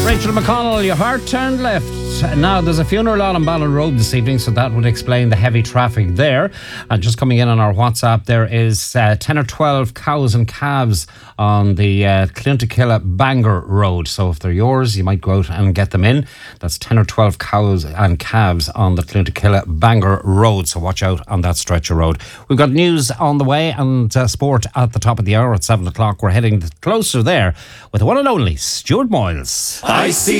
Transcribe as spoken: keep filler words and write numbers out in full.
Rachel McConnell, your heart turned left. Now, there's a funeral on Ballon Road this evening, so that would explain the heavy traffic there. And just coming in on our WhatsApp, there is uh, ten or twelve cows and calves on the uh, Clontakilla Bangor Road. So if they're yours, you might go out and get them in. That's ten or twelve cows and calves on the Clontakilla Bangor Road. So watch out on that stretch of road. We've got news on the way and uh, sport at the top of the hour at seven o'clock. We're heading closer there with the one and only Stuart Moyles. I see